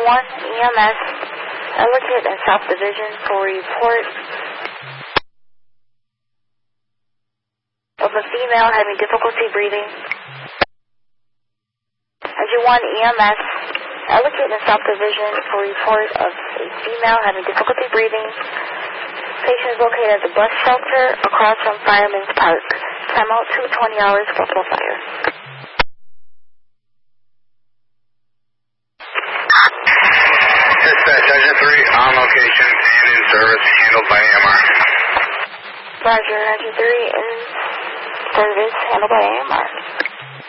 EMS, Ellicott and South Division for report of a female having difficulty breathing. Engine 1 EMS, Ellicott and South Division for report of a female having difficulty breathing. Patient is located at the bus shelter across from Fireman's Park. Time out 2:20 hours, Buffalo Fire. Dispatch, Engine 3 on location and in service, handled by AMR. Roger, Engine 3 in service, handled by AMR.